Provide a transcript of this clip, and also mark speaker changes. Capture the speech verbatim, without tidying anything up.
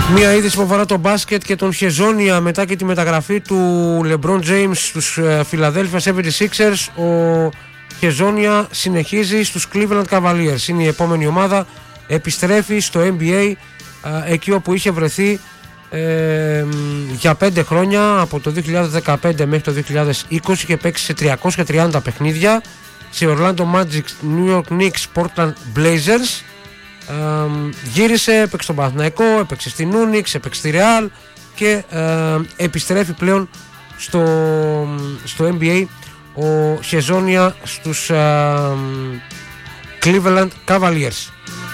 Speaker 1: Μία είδηση που αφορά το μπάσκετ και τον Χεζόνια μετά και τη μεταγραφή του LeBron James στους Philadelphia σέβεντι σίξερς. Ο Χεζόνια συνεχίζει στους Cleveland Cavaliers. Είναι η επόμενη ομάδα. Επιστρέφει στο N B A, εκεί όπου είχε βρεθεί ε, για πέντε χρόνια, από το δύο χιλιάδες δεκαπέντε μέχρι το δύο χιλιάδες είκοσι, και παίξει σε τριακόσια τριάντα παιχνίδια σε Orlando Magic, New York Knicks, Portland Blazers. Ε, γύρισε, έπαιξε στον Παναθηναϊκό, έπαιξε στην Unix, έπαιξε στη Real και ε, επιστρέφει πλέον στο, στο N B A ο Χεζόνια στους ε, Cleveland Cavaliers.